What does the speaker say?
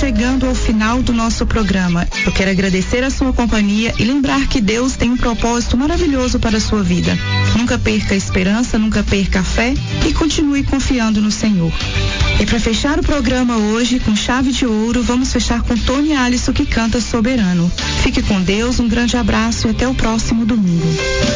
chegando ao final do nosso programa. Eu quero agradecer a sua companhia e lembrar que Deus tem um propósito maravilhoso para a sua vida. Nunca perca a esperança, nunca perca a fé e continue confiando no Senhor. E para fechar o programa hoje com chave de ouro, vamos fechar com Tony Alisson, que canta Soberano. Fique com Deus, um grande abraço e até o próximo domingo.